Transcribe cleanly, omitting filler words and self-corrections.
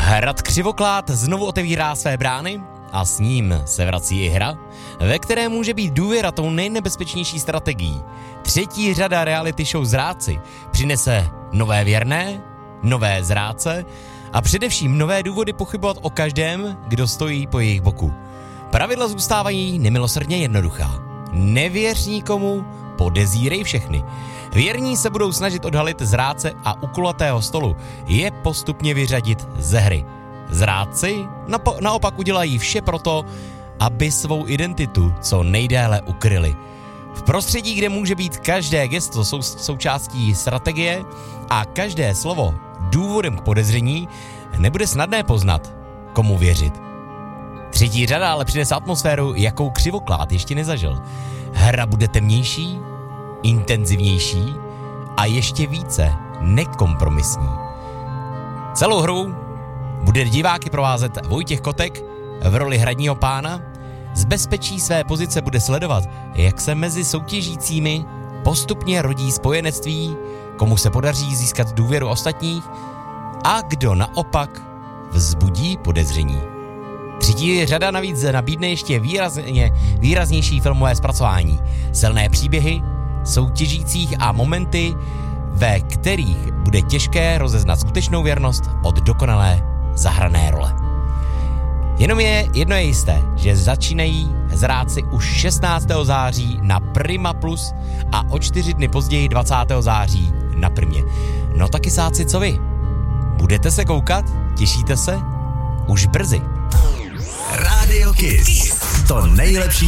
Hrad Křivoklád znovu otevírá své brány a s ním se vrací i hra, ve které může být důvěra tou nejnebezpečnější strategií. Třetí řada reality show Zrádci přinese nové věrné, nové zrádce a především nové důvody pochybovat o každém, kdo stojí po jejich boku. Pravidla zůstávají nemilosrdně jednoduchá. Nevěř nikomu, podezírej všechny. Věrní se budou snažit odhalit zrádce a u kulatého stolu je postupně vyřadit ze hry. Zrádci naopak udělají vše proto, aby svou identitu co nejdéle ukryli. V prostředí, kde může být každé gesto součástí strategie a každé slovo důvodem k podezření, nebude snadné poznat, komu věřit. Třetí řada ale přinese atmosféru, jakou Křivoklád ještě nezažil. Hra bude temnější, intenzivnější a ještě více nekompromisní. Celou hru bude diváky provázet Vojtěch Kotek v roli hradního pána. Z bezpečí své pozice bude sledovat, jak se mezi soutěžícími postupně rodí spojenectví, komu se podaří získat důvěru ostatních a kdo naopak vzbudí podezření. Třetí řada navíc nabídne ještě výraznější filmové zpracování, silné příběhy, soutěžících a momenty, ve kterých bude těžké rozeznat skutečnou věrnost od dokonalé zahrané role. Jedno je jisté, že začínají Zrádci už 16. září na Prima Plus a o 4 dny později 20. září na Primě. No taky sáci, co vy? Budete se koukat? Těšíte se? Už brzy. Radio Kiss. To nejlepší